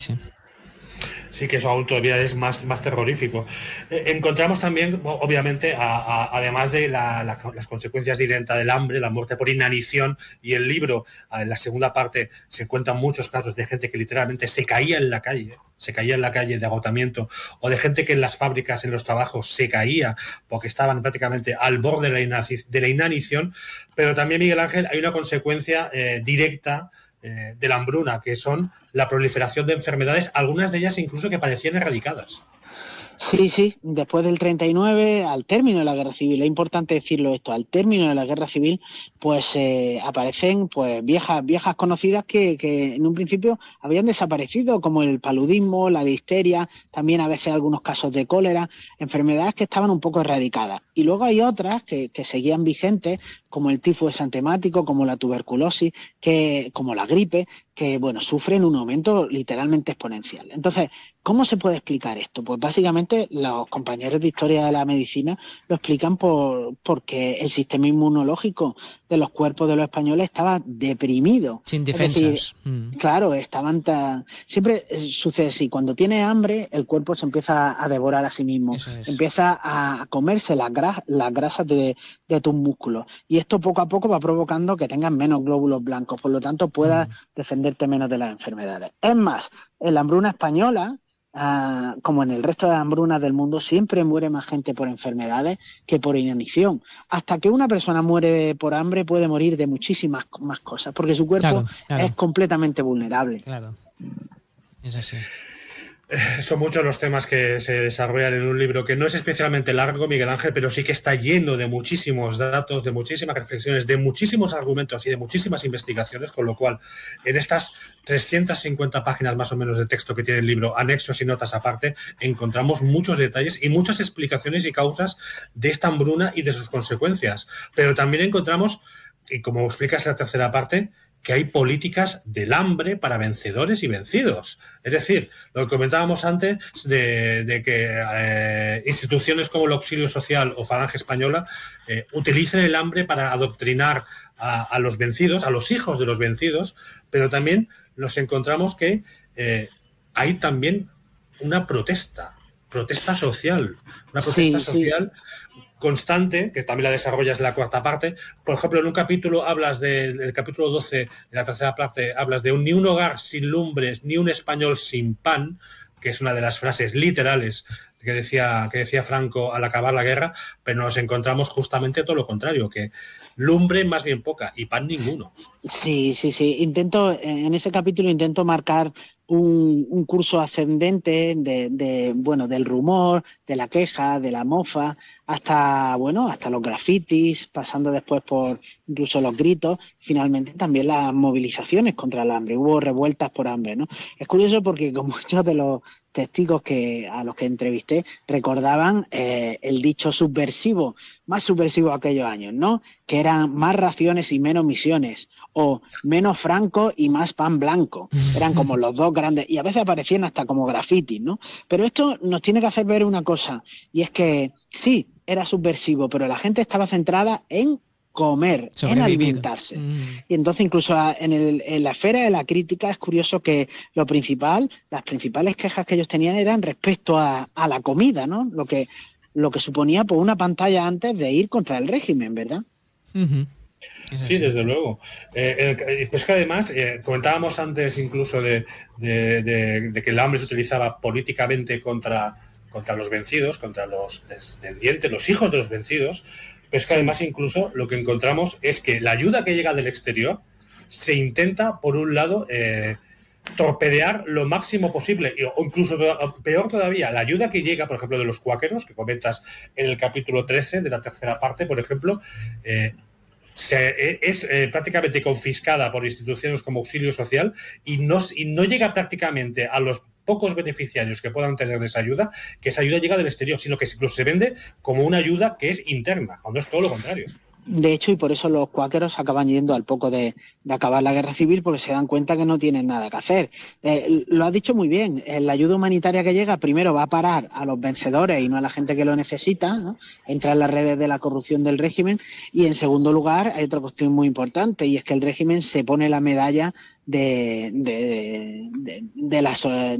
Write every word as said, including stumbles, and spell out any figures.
Sí. Sí, que eso aún todavía es más, más terrorífico. Eh, encontramos también, obviamente, a, a, además de la, la, las consecuencias directas del hambre, la muerte por inanición, y el libro, en la segunda parte, se cuentan muchos casos de gente que literalmente se caía en la calle, se caía en la calle de agotamiento, o de gente que en las fábricas, en los trabajos, se caía porque estaban prácticamente al borde de la, inanición, de la inanición. Pero también, Miguel Ángel, hay una consecuencia eh, directa Eh, de la hambruna, que son la proliferación de enfermedades, algunas de ellas incluso que parecían erradicadas. Sí, sí, después del treinta y nueve, al término de la Guerra Civil, es importante decirlo esto, al término de la Guerra Civil, pues eh, aparecen pues viejas viejas conocidas que, que en un principio habían desaparecido, como el paludismo, la difteria, también a veces algunos casos de cólera, enfermedades que estaban un poco erradicadas. Y luego hay otras que, que seguían vigentes, como el tifo exantemático, como la tuberculosis, que, como la gripe, que bueno, sufren un aumento literalmente exponencial. Entonces, ¿cómo se puede explicar esto? Pues básicamente los compañeros de historia de la medicina lo explican por porque el sistema inmunológico de los cuerpos de los españoles estaba deprimido. Sin defensas. Es decir, mm. claro, estaban tan... Siempre sucede así, cuando tiene hambre, el cuerpo se empieza a devorar a sí mismo, Eso es. empieza a comerse las, gras las grasas de, de tus músculos, y esto poco a poco va provocando que tengas menos glóbulos blancos, por lo tanto puedas mm. defenderte menos de las enfermedades. Es más, en la hambruna española, Uh, como en el resto de las hambrunas del mundo, siempre muere más gente por enfermedades que por inanición. Hasta que una persona muere por hambre puede morir de muchísimas más cosas, porque su cuerpo claro, claro. es completamente vulnerable. Claro, es así. Son muchos los temas que se desarrollan en un libro que no es especialmente largo, Miguel Ángel, pero sí que está lleno de muchísimos datos, de muchísimas reflexiones, de muchísimos argumentos y de muchísimas investigaciones, con lo cual en estas trescientas cincuenta páginas más o menos de texto que tiene el libro, anexos y notas aparte, encontramos muchos detalles y muchas explicaciones y causas de esta hambruna y de sus consecuencias. Pero también encontramos, y como explicas en la tercera parte, que hay políticas del hambre para vencedores y vencidos. Es decir, lo que comentábamos antes de, de que eh, instituciones como el Auxilio Social o Falange Española eh, utilicen el hambre para adoctrinar a, a los vencidos, a los hijos de los vencidos, pero también nos encontramos que eh, hay también una protesta, protesta social, una protesta sí, social sí. constante, que también la desarrollas en la cuarta parte. Por ejemplo, en un capítulo hablas del de, capítulo doce, en la tercera parte hablas de un, ni un hogar sin lumbres, ni un español sin pan, que es una de las frases literales que decía, que decía Franco al acabar la guerra, pero nos encontramos justamente todo lo contrario, que lumbre más bien poca y pan ninguno. Sí, sí, sí. Intento, en ese capítulo intento marcar un, un curso ascendente de, de, bueno, del rumor, de la queja, de la mofa, hasta, bueno, hasta los grafitis, pasando después por incluso los gritos, finalmente también las movilizaciones contra el hambre. Hubo revueltas por hambre, ¿no? Es curioso porque con muchos de los testigos que a los que entrevisté recordaban eh, el dicho subversivo, más subversivo aquellos años, ¿no? Que eran más raciones y menos misiones, o menos Franco y más pan blanco. Eran como los dos grandes, y a veces aparecían hasta como grafitis, ¿no? Pero esto nos tiene que hacer ver una cosa, y es que sí, era subversivo, pero la gente estaba centrada en comer, en alimentarse. Mm. Y entonces incluso en, el, en la esfera de la crítica es curioso que lo principal, las principales quejas que ellos tenían eran respecto a, a la comida, ¿no? Lo que, lo que suponía pues, una pantalla antes de ir contra el régimen, ¿verdad? Uh-huh. Sí, desde luego. Eh, eh, pues que además, eh, comentábamos antes incluso de, de, de, de que el hambre se utilizaba políticamente contra, contra los vencidos, contra los descendientes, los hijos de los vencidos. Pero es que sí. Además incluso lo que encontramos es que la ayuda que llega del exterior se intenta, por un lado, eh, torpedear lo máximo posible, o incluso peor todavía, la ayuda que llega, por ejemplo, de los cuáqueros, que comentas en el capítulo trece de la tercera parte, por ejemplo, eh, se, es eh, prácticamente confiscada por instituciones como Auxilio Social y no, y no llega prácticamente a los pocos beneficiarios que puedan tener de esa ayuda, que esa ayuda llega del exterior, sino que incluso se vende como una ayuda que es interna, cuando es todo lo contrario. De hecho, y por eso los cuáqueros acaban yendo al poco de, de acabar la guerra civil, porque se dan cuenta que no tienen nada que hacer. Eh, lo has dicho muy bien, eh, la ayuda humanitaria que llega primero va a parar a los vencedores y no a la gente que lo necesita, ¿no? Entra en las redes de la corrupción del régimen, y en segundo lugar hay otra cuestión muy importante, y es que el régimen se pone la medalla de, de, de, de las